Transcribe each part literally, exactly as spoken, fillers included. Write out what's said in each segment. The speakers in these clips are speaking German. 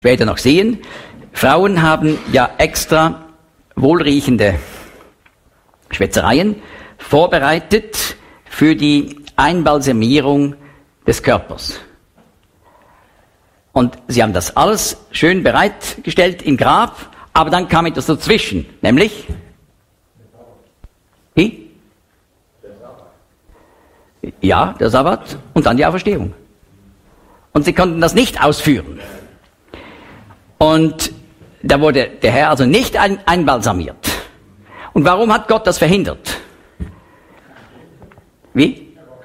später noch sehen. Frauen haben ja extra wohlriechende Schwätzereien vorbereitet für die Einbalsamierung des Körpers. Und sie haben das alles schön bereitgestellt im Grab, aber dann kam etwas dazwischen, nämlich wie? Ja, der Sabbat und dann die Auferstehung. Und sie konnten das nicht ausführen. Und da wurde der Herr also nicht ein, einbalsamiert. Und warum hat Gott das verhindert? Wie?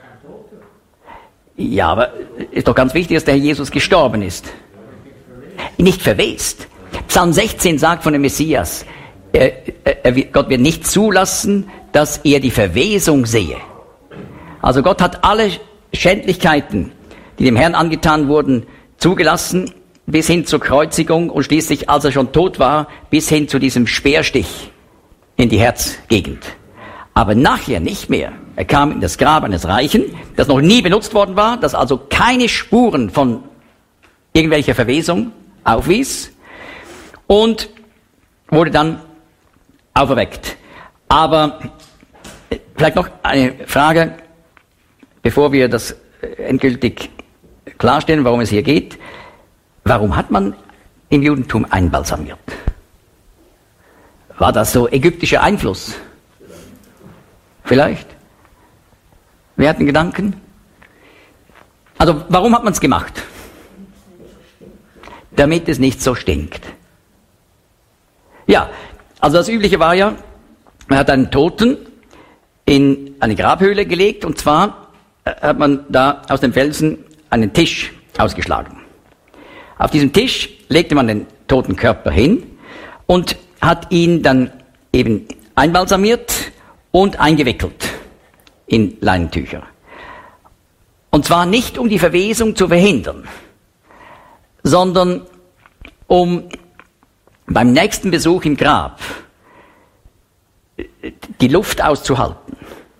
Ja, aber ist doch ganz wichtig, dass der Herr Jesus gestorben ist. Nicht verwest. Psalm sechzehn sagt von dem Messias, er, er, Gott wird nicht zulassen, dass er die Verwesung sehe. Also Gott hat alle Schändlichkeiten, die dem Herrn angetan wurden, zugelassen, bis hin zur Kreuzigung und schließlich, als er schon tot war, bis hin zu diesem Speerstich in die Herzgegend. Aber nachher nicht mehr. Er kam in das Grab eines Reichen, das noch nie benutzt worden war, das also keine Spuren von irgendwelcher Verwesung aufwies und wurde dann auferweckt. Aber vielleicht noch eine Frage, bevor wir das endgültig klarstellen, worum es hier geht. Warum hat man im Judentum einbalsamiert? War das so ägyptischer Einfluss? Vielleicht? Wer hat einen Gedanken? Also, warum hat man es gemacht? Damit es nicht so stinkt. Ja, also das Übliche war ja, man hat einen Toten in eine Grabhöhle gelegt, und zwar hat man da aus dem Felsen einen Tisch ausgeschlagen. Auf diesem Tisch legte man den toten Körper hin und hat ihn dann eben einbalsamiert und eingewickelt in Leinentücher. Und zwar nicht, um die Verwesung zu verhindern, sondern um beim nächsten Besuch im Grab die Luft auszuhalten.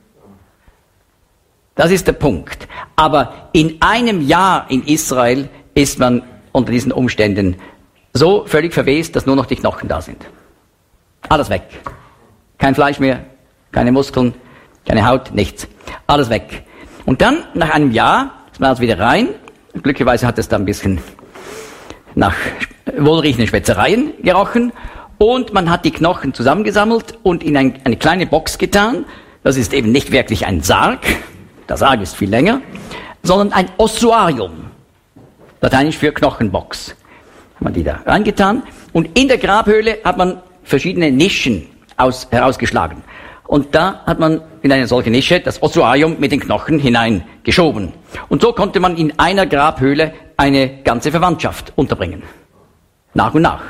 Das ist der Punkt. Aber in einem Jahr in Israel ist man unter diesen Umständen so völlig verwest, dass nur noch die Knochen da sind. Alles weg. Kein Fleisch mehr, keine Muskeln, keine Haut, nichts. Alles weg. Und dann, nach einem Jahr, ist man also wieder rein. Glücklicherweise hat es da ein bisschen nach wohlriechenden Schwätzereien gerochen. Und man hat die Knochen zusammengesammelt und in ein, eine kleine Box getan. Das ist eben nicht wirklich ein Sarg. Der Sarg ist viel länger. Sondern ein Ossuarium. Lateinisch für Knochenbox. Hat man die da reingetan. Und in der Grabhöhle hat man verschiedene Nischen aus, herausgeschlagen. Und da hat man in eine solche Nische das Ossuarium mit den Knochen hineingeschoben. Und so konnte man in einer Grabhöhle eine ganze Verwandtschaft unterbringen. Nach und nach.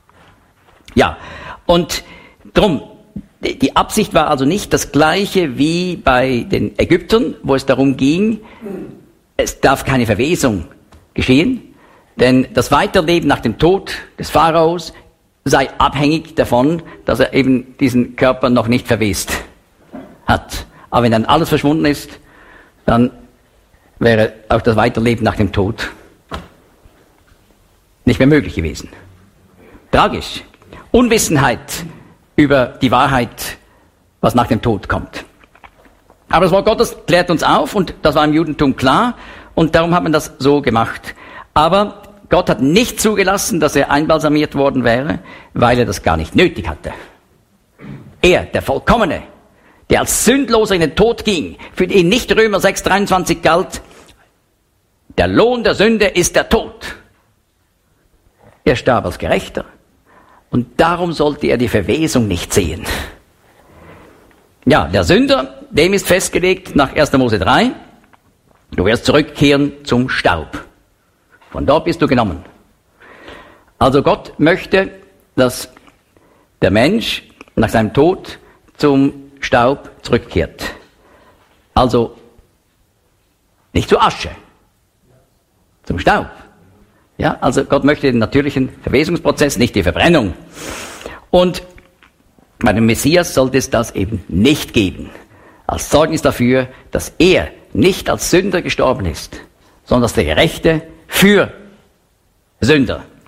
Ja, und drum, die Absicht war also nicht das gleiche wie bei den Ägyptern, wo es darum ging, es darf keine Verwesung geschehen, denn das Weiterleben nach dem Tod des Pharaos sei abhängig davon, dass er eben diesen Körper noch nicht verwest hat. Aber wenn dann alles verschwunden ist, dann wäre auch das Weiterleben nach dem Tod nicht mehr möglich gewesen. Tragisch. Unwissenheit über die Wahrheit, was nach dem Tod kommt. Aber das Wort Gottes klärt uns auf, und das war im Judentum klar, und darum hat man das so gemacht. Aber Gott hat nicht zugelassen, dass er einbalsamiert worden wäre, weil er das gar nicht nötig hatte. Er, der Vollkommene, der als Sündloser in den Tod ging, für den nicht Römer sechs dreiundzwanzig galt, der Lohn der Sünde ist der Tod. Er starb als Gerechter. Und darum sollte er die Verwesung nicht sehen. Ja, der Sünder, dem ist festgelegt nach erster Mose drei, du wirst zurückkehren zum Staub. Von dort bist du genommen. Also Gott möchte, dass der Mensch nach seinem Tod zum Staub zurückkehrt. Also nicht zur Asche, zum Staub. Ja, also Gott möchte den natürlichen Verwesungsprozess, nicht die Verbrennung. Und bei dem Messias sollte es das eben nicht geben. Als Zeugnis dafür, dass er nicht als Sünder gestorben ist, sondern als der Gerechte für Sünder.